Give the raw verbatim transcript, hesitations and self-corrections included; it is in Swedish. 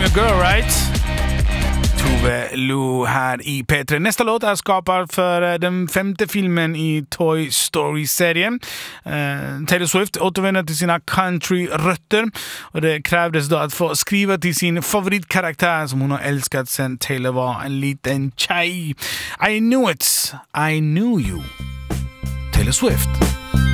I'm your girl, right? Tove Lo här i P tre. Nästa låt är skapad för den femte filmen i Toy Story-serien. Uh, Taylor Swift återvänder till sina country-rötter och det krävdes då att få skriva till sin favoritkaraktär som hon har älskat sedan Taylor var en liten tjej. I knew it, I knew you. Taylor Swift.